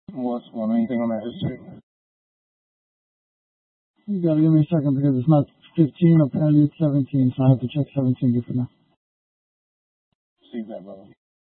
What's one? Anything on that history? You gotta give me a second because it's not 15, apparently it's 17, so I have to check 17 here for now. See that, brother.